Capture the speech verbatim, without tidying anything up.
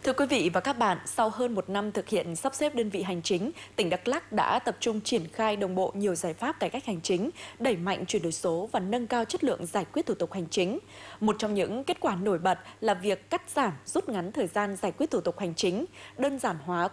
Thưa quý vị và các bạn, sau hơn một năm thực hiện sắp xếp đơn vị hành chính, tỉnh Đắk Lắk đã tập trung triển khai đồng bộ nhiều giải pháp cải cách hành chính, đẩy mạnh chuyển đổi số và nâng cao chất lượng giải quyết thủ tục hành chính. Một trong những kết quả nổi bật là việc cắt giảm, rút ngắn thời gian giải quyết thủ tục hành chính, đơn giản hóa